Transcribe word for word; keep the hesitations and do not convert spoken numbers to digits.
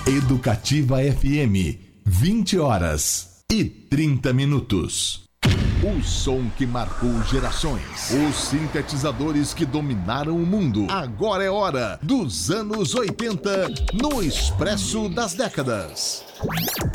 Educativa F M, vinte horas e trinta minutos. O som que marcou gerações. Os sintetizadores que dominaram o mundo. Agora é hora dos anos oitenta no Expresso das Décadas.